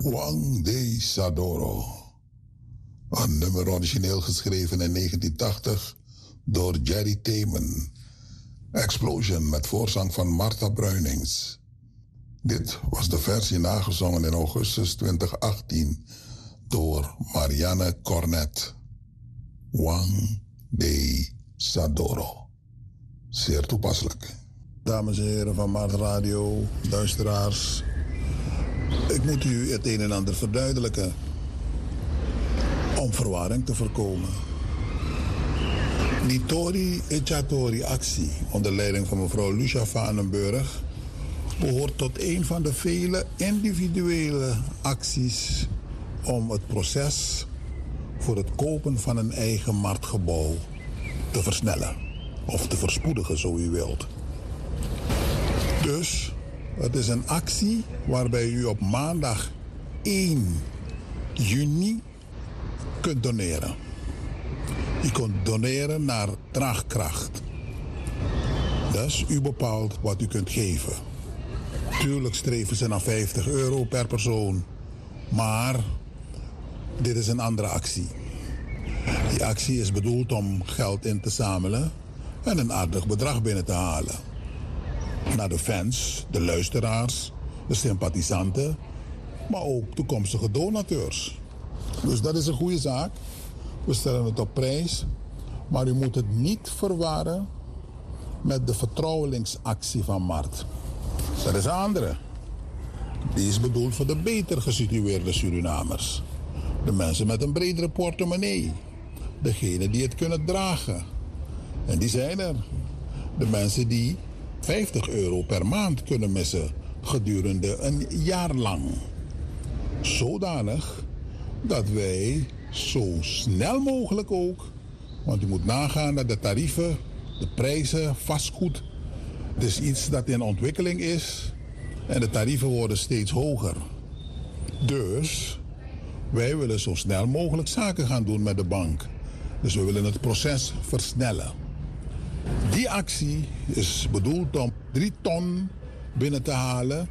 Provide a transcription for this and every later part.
Juan de Sadoro. Een nummer origineel geschreven in 1980 door Jerry Themen. Explosion met voorzang van Martha Bruinings. Dit was de versie nagezongen in augustus 2018 door Marianne Cornet. Juan de Sadoro. Zeer toepasselijk. Dames en heren van Mart Radio, luisteraars. Ik moet u het een en ander verduidelijken. Om verwarring te voorkomen. Die Tori Echatori actie onder leiding van mevrouw Lucia Vanenburg behoort tot een van de vele individuele acties om het proces voor het kopen van een eigen marktgebouw te versnellen. Of te verspoedigen, zo u wilt. Dus het is een actie waarbij u op maandag 1 juni kunt doneren. U kunt doneren naar Draagkracht. Dus u bepaalt wat u kunt geven. Tuurlijk streven ze naar €50 per persoon. Maar dit is een andere actie. Die actie is bedoeld om geld in te zamelen en een aardig bedrag binnen te halen. Naar de fans, de luisteraars, de sympathisanten, maar ook toekomstige donateurs. Dus dat is een goede zaak. We stellen het op prijs, maar u moet het niet verwarren met de vertrouwelingsactie van Mart. Dat is een andere. Die is bedoeld voor de beter gesitueerde Surinamers. De mensen met een bredere portemonnee. Degenen die het kunnen dragen. En die zijn er. De mensen die €50 per maand kunnen missen gedurende een jaar lang. Zodanig dat wij zo snel mogelijk ook, want u moet nagaan dat de tarieven, de prijzen, vastgoed, het is iets dat in ontwikkeling is en de tarieven worden steeds hoger. Dus wij willen zo snel mogelijk zaken gaan doen met de bank. Dus we willen het proces versnellen. Die actie is bedoeld om 3 ton binnen te halen.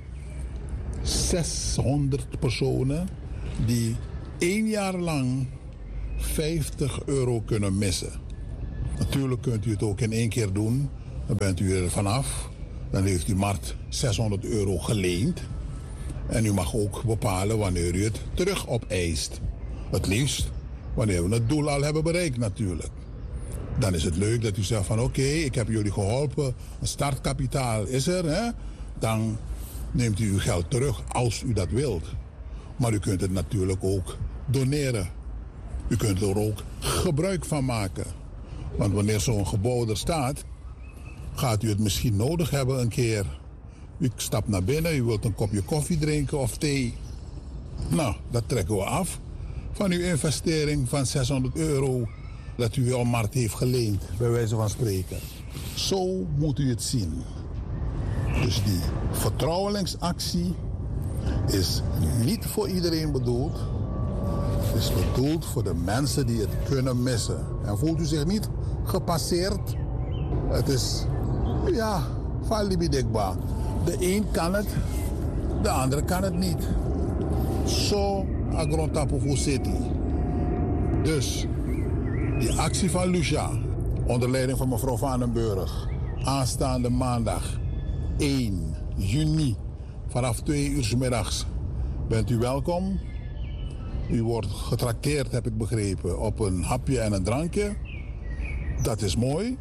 600 personen die 1 jaar lang €50 kunnen missen. Natuurlijk kunt u het ook in 1 keer doen. Dan bent u er vanaf. Dan heeft u Mart €600 geleend. En u mag ook bepalen wanneer u het terug opeist. Het liefst wanneer we het doel al hebben bereikt natuurlijk. Dan is het leuk dat u zegt van oké, ik heb jullie geholpen. Een startkapitaal is er. Hè? Dan neemt u uw geld terug als u dat wilt. Maar u kunt het natuurlijk ook doneren. U kunt er ook gebruik van maken. Want wanneer zo'n gebouw er staat, gaat u het misschien nodig hebben een keer. U stapt naar binnen, u wilt een kopje koffie drinken of thee. Nou, dat trekken we af van uw investering van €600 dat u al Mart heeft geleend, bij wijze van spreken. Zo moet u het zien. Dus die vertrouwelingsactie is niet voor iedereen bedoeld. Het is bedoeld voor de mensen die het kunnen missen. En voelt u zich niet gepasseerd? Het is, ja, valibidekba. De een kan het, de andere kan het niet. Zo agrontapu voor city. Dus die actie van Lucia, onder leiding van mevrouw Vanenburg, aanstaande maandag 1 juni vanaf 2 uur 's middags bent u welkom. U wordt getrakteerd, heb ik begrepen, op een hapje en een drankje. Dat is mooi.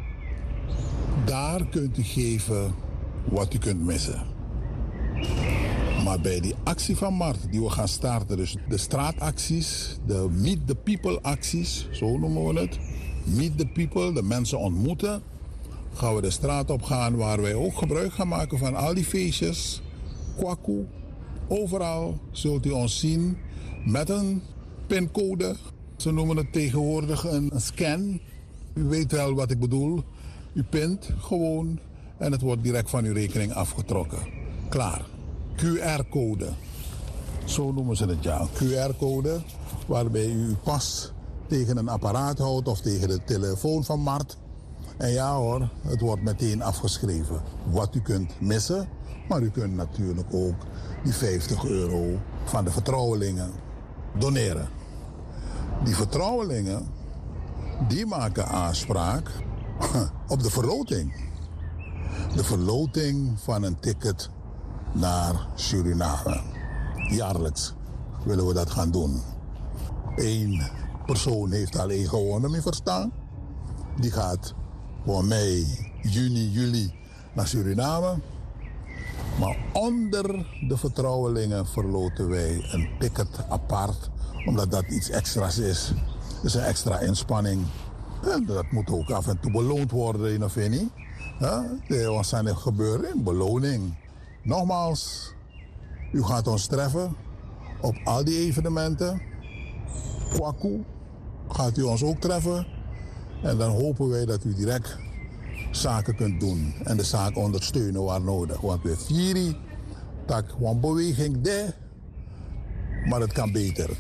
Daar kunt u geven wat u kunt missen. Maar bij die actie van Mart die we gaan starten, dus de straatacties, de Meet the People acties, zo noemen we het. Meet the People, de mensen ontmoeten. Gaan we de straat op gaan waar wij ook gebruik gaan maken van al die feestjes. Kwaku. Overal zult u ons zien met een pincode. Ze noemen het tegenwoordig een scan. U weet wel wat ik bedoel. U pint gewoon en het wordt direct van uw rekening afgetrokken. Klaar. QR-code. Zo noemen ze het, ja. QR-code waarbij u uw pas tegen een apparaat houdt of tegen de telefoon van Mart. En ja hoor, het wordt meteen afgeschreven. Wat u kunt missen, maar u kunt natuurlijk ook die €50 van de vertrouwelingen doneren. Die vertrouwelingen, die maken aanspraak op de verloting. De verloting van een ticket naar Suriname. Jaarlijks willen we dat gaan doen. 1 persoon heeft al 1 gewonnen, me verstaan. Die gaat voor mei, juni, juli naar Suriname. Maar onder de vertrouwelingen verloten wij een ticket apart, omdat dat iets extra's is. Dat is een extra inspanning. En dat moet ook af en toe beloond worden, of niet? Wat zijn er gebeuren? Beloning. Nogmaals, u gaat ons treffen op al die evenementen. Kwaku gaat u ons ook treffen. En dan hopen wij dat u direct zaken kunt doen en de zaak ondersteunen waar nodig. Want we vieren dat een beweging de, maar het kan beter.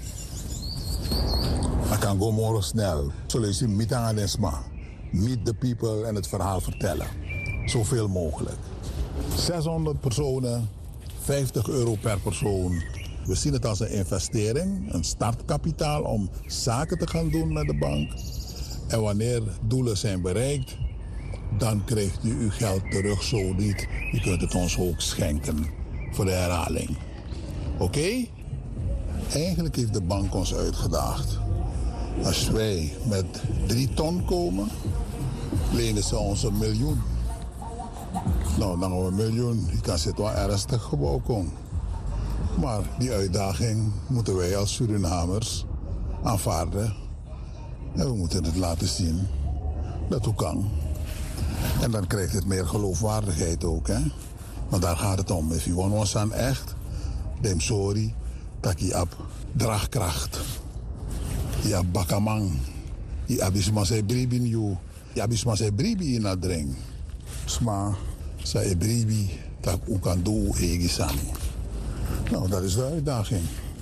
Het kan gewoon morgen snel. Zoals je meet aan Esma, meet the people en het verhaal vertellen. Zoveel mogelijk. 600 personen, €50 per persoon. We zien het als een investering, een startkapitaal om zaken te gaan doen met de bank. En wanneer doelen zijn bereikt, dan krijgt u uw geld terug, zo niet. U kunt het ons ook schenken voor de herhaling. Oké? Eigenlijk heeft de bank ons uitgedaagd. Als wij met 3 ton komen, lenen ze ons $1 miljoen. Nou, dan hebben we $1 miljoen. Je kan zitten wel ernstig gebouw komen. Maar die uitdaging moeten wij als Surinamers aanvaarden. En we moeten het laten zien dat het kan. En dan krijgt het meer geloofwaardigheid ook, hè. Want daar gaat het om. If you want ons aan echt, dan sorry, dat je op draagkracht. Je hebt bakamang. Je hebt isma bribi in you. Je hebt isma bribi in dat drink. Sma, zei bribi, dat u kan doen, egisami. Nou, dat is de uitdaging.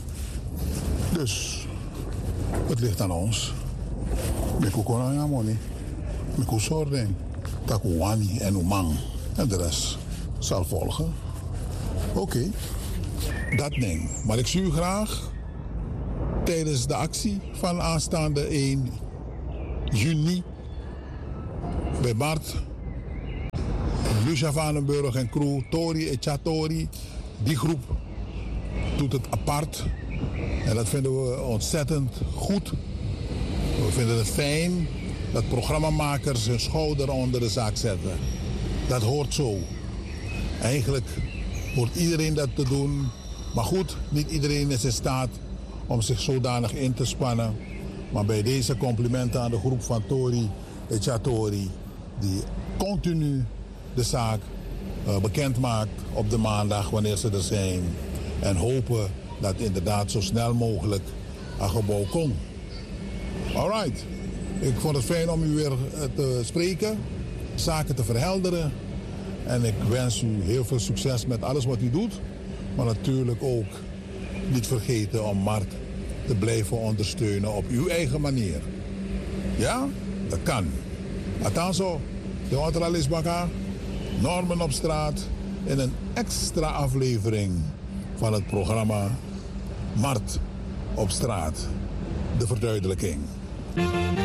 Dus, het ligt aan ons. Miku konanga moni. Miku sording. Taku wani en umang. En de rest zal volgen. Oké. Dat ding. Maar ik zie u graag tijdens de actie van aanstaande 1 juni bij Bart, Lucia Vanenburg en crew, Tori en Chatori. Die groep doet het apart. En dat vinden we ontzettend goed. We vinden het fijn dat programmamakers hun schouder onder de zaak zetten. Dat hoort zo. Eigenlijk hoort iedereen dat te doen. Maar goed, niet iedereen is in staat om zich zodanig in te spannen. Maar bij deze complimenten aan de groep van Tori en Chatori, die continu de zaak bekend maakt op de maandag wanneer ze er zijn. En hopen dat inderdaad zo snel mogelijk een gebouw komt. Alright. Ik vond het fijn om u weer te spreken, zaken te verhelderen. En ik wens u heel veel succes met alles wat u doet. Maar natuurlijk ook niet vergeten om Mart te blijven ondersteunen op uw eigen manier. Ja, dat kan. Atanso, de Oteralis Baka, Normen op straat in een extra aflevering van het programma Mart op straat. De verduidelijking.